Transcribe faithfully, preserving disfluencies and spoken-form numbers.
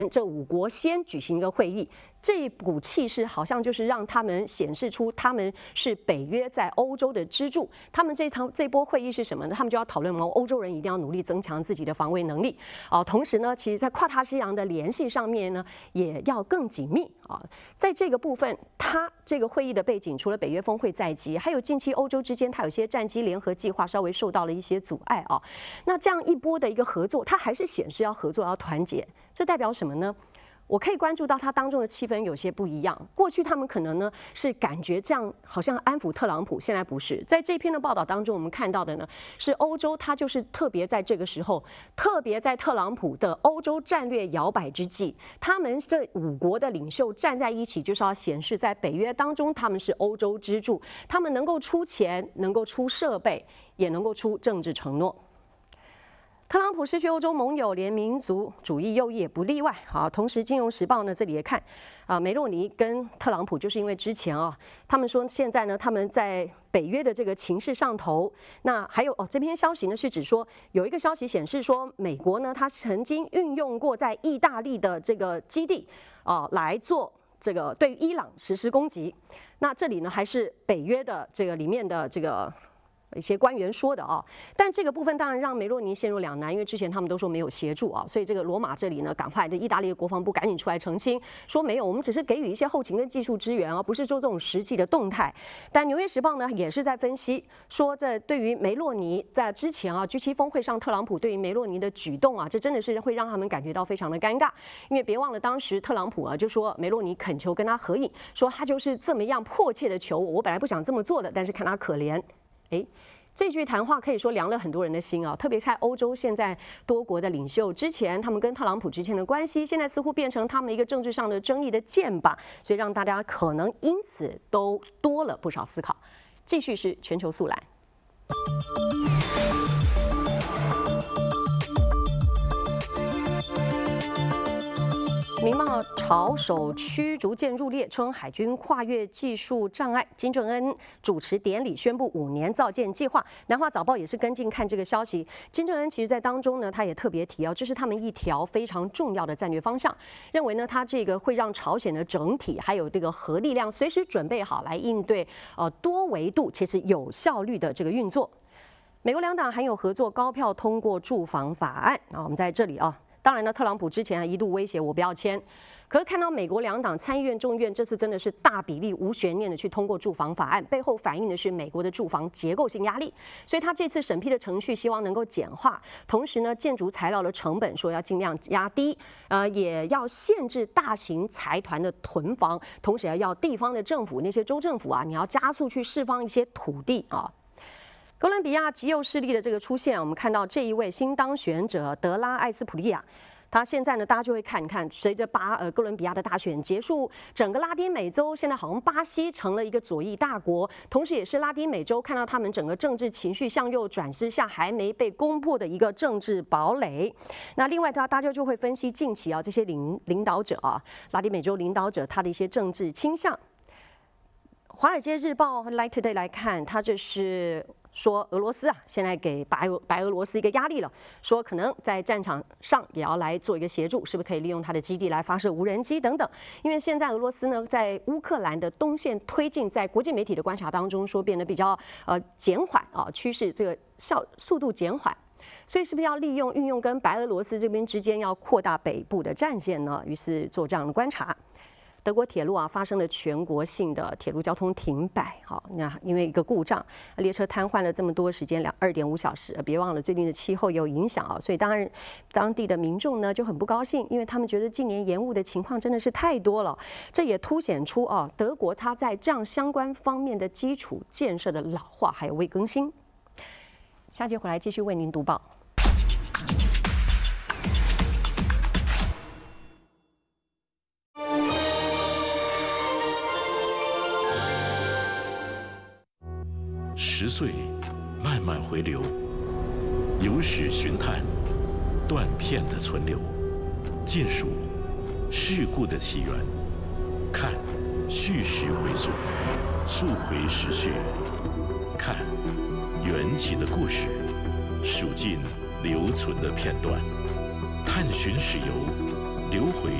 这五国先举行一个会议，这股气势好像就是让他们显示出他们是北约在欧洲的支柱。他们这堂这波会议是什么呢？他们就要讨论我们欧洲人一定要努力增强自己的防卫能力啊。同时呢，其实在跨大西洋的联系上面呢，也要更紧密啊。在这个部分，它这个会议的背景，除了北约峰会在即，还有近期欧洲之间它有些战机联合计划稍微受到了一些阻碍啊。那这样一波的一个合作，它还是显示要合作要团结。这代表什么呢？我可以关注到它当中的气氛有些不一样。过去他们可能呢是感觉这样好像安抚特朗普，现在不是。在这篇的报道当中，我们看到的呢是欧洲，它就是特别在这个时候，特别在特朗普的欧洲战略摇摆之际，他们这五国的领袖站在一起，就是要显示在北约当中他们是欧洲支柱，他们能够出钱，能够出设备，也能够出政治承诺。特朗普失去欧洲盟友，连民族主义右翼也不例外。好，同时《金融时报》呢这里也看啊，梅洛尼跟特朗普就是因为之前啊，他们说现在呢他们在北约的这个情势上头。那还有哦，这篇消息呢是指说有一个消息显示说，美国呢他曾经运用过在意大利的这个基地啊来做这个对伊朗实施攻击。那这里呢还是北约的这个里面的这个。一些官员说的啊，但这个部分当然让梅洛尼陷入两难，因为之前他们都说没有协助啊，所以这个罗马这里呢，赶快的意大利的国防部赶紧出来澄清，说没有，我们只是给予一些后勤跟技术支援啊，不是做这种实际的动态。但《纽约时报》呢也是在分析说，这对于梅洛尼在之前啊 G 七峰会上，特朗普对于梅洛尼的举动啊，这真的是会让他们感觉到非常的尴尬，因为别忘了当时特朗普啊就说梅洛尼恳求跟他合影，说他就是这么样迫切的求我，我本来不想这么做的，但是看他可怜。哎，这句谈话可以说凉了很多人的心啊，特别在欧洲现在多国的领袖之前，他们跟特朗普之间的关系，现在似乎变成他们一个政治上的争议的箭靶，所以让大家可能因此都多了不少思考。继续是全球速览。民贸朝首驱逐舰入列，称海军跨越技术障碍。金正恩主持典礼宣布五年造舰计划。南华早报也是跟进看这个消息。金正恩其实在当中呢，他也特别提哦，这是他们一条非常重要的战略方向，认为呢，他这个会让朝鲜的整体还有这个核力量随时准备好来应对呃多维度其实有效率的这个运作。美国两党还有合作高票通过驻防法案啊，我们在这里啊。当然呢，特朗普之前还一度威胁我不要签，可是看到美国两党参议院、众议院这次真的是大比例无悬念的去通过驻防法案，背后反映的是美国的驻防结构性压力，所以他这次审批的程序希望能够简化，同时呢，建筑材料的成本说要尽量压低，呃，也要限制大型财团的囤房，同时也要地方的政府那些州政府啊，你要加速去释放一些土地啊。哥伦比亚极右势力的这个出现，我们看到这一位新当选者德拉艾斯普利亚，他现在呢，大家就会看看，随着巴呃哥伦比亚的大选结束，整个拉丁美洲现在好像巴西成了一个左翼大国，同时也是拉丁美洲看到他们整个政治情绪向右转之下还没被攻破的一个政治堡垒。那另外，大大家就会分析近期啊这些领领导者啊，拉丁美洲领导者他的一些政治倾向。华尔街日报 Light Today 来看，他这是。说俄罗斯啊，现在给白俄白俄罗斯一个压力了，说可能在战场上也要来做一个协助，是不是可以利用它的基地来发射无人机等等？因为现在俄罗斯呢，在乌克兰的东线推进，在国际媒体的观察当中说变得比较呃减缓啊，趋势这个效速度减缓。所以是不是要利用运用跟白俄罗斯这边之间要扩大北部的战线呢？于是做这样的观察。德国铁路啊发生了全国性的铁路交通停摆，好，那因为一个故障，列车瘫痪了这么多时间，两二点五小时。别忘了最近的气候也有影响啊，所以当然当地的民众呢就很不高兴，因为他们觉得近年延误的情况真的是太多了。这也凸显出啊，德国它在这样相关方面的基础建设的老化还有未更新。下节回来继续为您读报。 十岁，慢慢回流，有史寻探，断片的存留，尽数事故的起源，看叙事回溯，溯回时序，看缘起的故事，数尽留存的片段，探寻史游， 流回